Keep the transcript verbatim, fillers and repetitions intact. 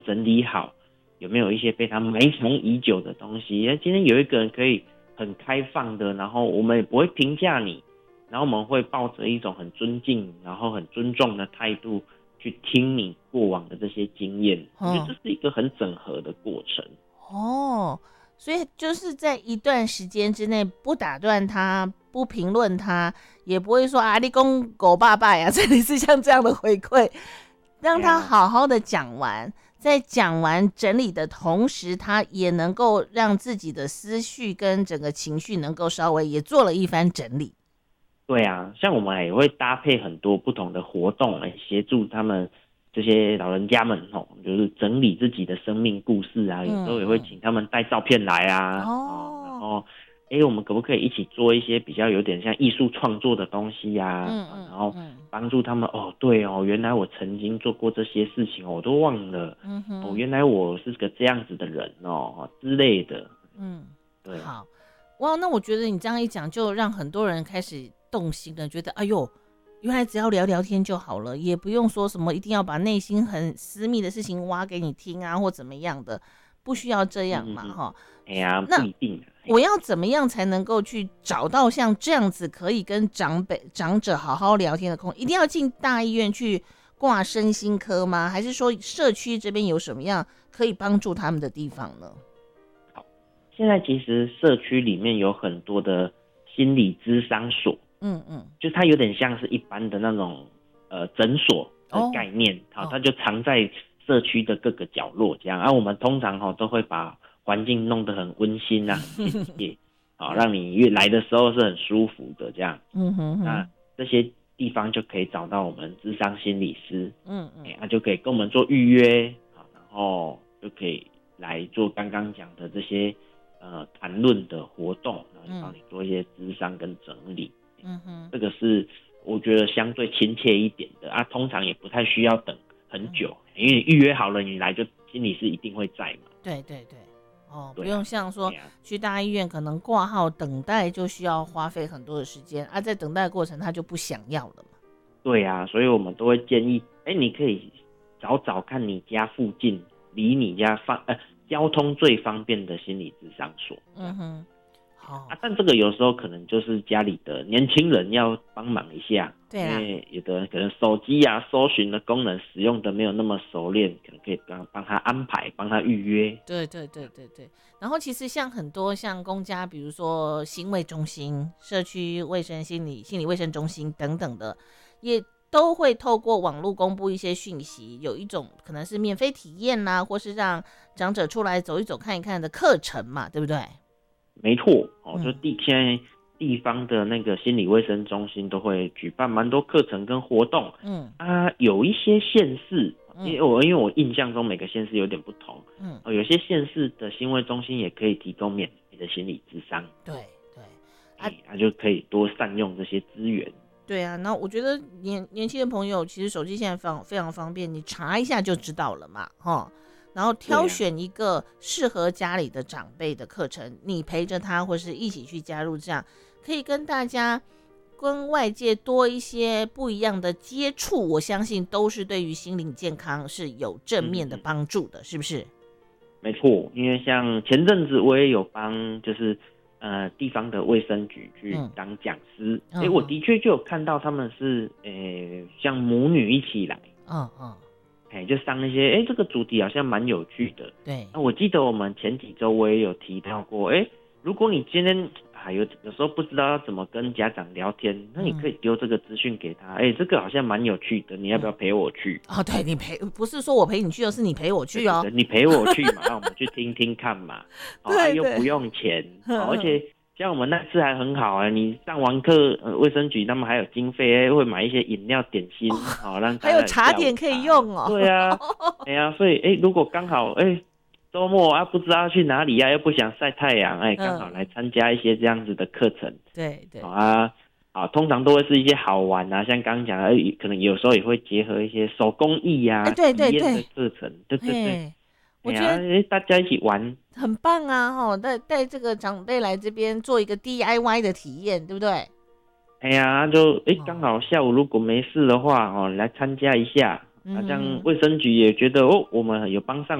整理好，有没有一些被他埋藏已久的东西。今天有一个人可以很开放的，然后我们也不会评价你，然后我们会抱着一种很尊敬然后很尊重的态度去听你过往的这些经验。我觉得这是一个很整合的过程。 哦，所以就是在一段时间之内不打断他，不评论他，也不会说啊你讲狗爸爸呀，这里是像这样的回馈，让他好好的讲完，在讲完整理的同时，他也能够让自己的思绪跟整个情绪能够稍微也做了一番整理。 对啊，像我们也会搭配很多不同的活动来协助他们这些老人家们哦，就是整理自己的生命故事啊。有时候也会请他们带照片来啊， 哦， 哦然后哎，我们可不可以一起做一些比较有点像艺术创作的东西呀？ 嗯嗯， 然后帮助他们哦，对哦，原来我曾经做过这些事情，我都忘了。 嗯哼， 哦，原来我是个这样子的人哦之类的。 嗯， 对， 好，哇，那我觉得你这样一讲，就让很多人开始动心了，觉得哎呦，原来只要聊聊天就好了，也不用说什么一定要把内心很私密的事情挖给你听啊，或怎么样的，不需要这样嘛，哈、嗯。 哎呀，不一定。 我要怎么样才能够去找到像这样子可以跟长辈长者好好聊天的空？一定要进大医院去挂身心科吗？还是说社区这边有什么样可以帮助他们的地方呢？ 好，现在其实社区里面有很多的心理咨商所，嗯嗯，就它有点像是一般的那种呃诊所的概念，好、哦，它就藏在社区的各个角落这样。而、啊、我们通常哈、哦、都会把环境弄得很温馨啊，很亲切，好，让你越来的时候是很舒服的这样。嗯哼哼，那这些地方就可以找到我们諮商心理师，嗯嗯，他、欸啊、就可以跟我们做预约，好，然后就可以来做刚刚讲的这些呃谈论的活动，然后就帮你做一些諮商跟整理。嗯哼，这个是我觉得相对亲切一点的啊，通常也不太需要等很久，因为你预约好了，你来就心理师一定会在嘛。 对对对。哦，不用像说去大医院可能挂号等待就需要花费很多的时间啊，在等待过程他就不想要了嘛。 对啊，所以我们都会建议，哎，你可以找找看你家附近离你家方呃交通最方便的心理咨商所。嗯哼，好啊，但这个有时候可能就是家里的年轻人要帮忙一下，对啊，因为有的人可能手机啊搜寻的功能使用的没有那么熟练，可能可以帮帮他安排，帮他预约。 对对对对对。然后其实像很多像公家，比如说心卫中心、社区卫生心理心理卫生中心等等的，也都会透过网络公布一些讯息，有一种可能是免费体验啦、啊，或是让长者出来走一走看一看的课程嘛，对不对？ 没错，哦，就地现在地方的那个心理卫生中心都会举办蛮多课程跟活动，嗯啊，有一些县市，因为我因为我印象中每个县市有点不同，嗯，哦，有些县市的心卫中心也可以提供免费的心理咨商， 对对， 啊，啊就可以多善用这些资源。 对啊，那我觉得年年轻的朋友其实手机现在非常非常方便，你查一下就知道了嘛，哈。然后挑选一个适合家里的长辈的课程，你陪着他或是一起去加入，这样可以跟大家跟外界多一些不一样的接触，我相信都是对于心理健康是有正面的帮助的，嗯、是不是？ 没错，因为像前阵子我也有帮就是呃地方的卫生局去当讲师，哎、嗯欸，我的确就有看到他们是呃像母女一起来，嗯嗯。哎，就上那些，哎，这个主题好像蛮有趣的。对，那我记得我们前几周我也有提到过，哎，如果你今天啊有有时候不知道要怎么跟家长聊天，那你可以丢这个资讯给他，哎、嗯，这个好像蛮有趣的，你要不要陪我去？ 嗯、哦，对你陪，不是说我陪你去，而是你陪我去哦。 对对对，你陪我去嘛，让我们去听听看嘛，哦、对对，又不用钱，哦、而且。像我们那次还很好啊，你上完课，呃，卫生局他们还有经费，会买一些饮料点心，好、哦、让大家还有茶点可以用哦。 对啊，哎呀、啊，所以哎，如果刚好哎周末啊不知道要去哪里呀、啊，又不想晒太阳，哎，刚好来参加一些这样子的课程。 对对。 好啊，啊，通常都会是一些好玩啊，像刚刚讲的，可能有时候也会结合一些手工艺呀、啊、 对对对体验的课程，对对对。 我觉得、 哎、大家一起玩很棒啊！哈，带带这个长辈来这边做一个 D I Y 的体验，对不对？ 哎呀，就哎刚好下午如果没事的话，哦，来参加一下， 啊，像卫生局也觉得哦，我们有帮上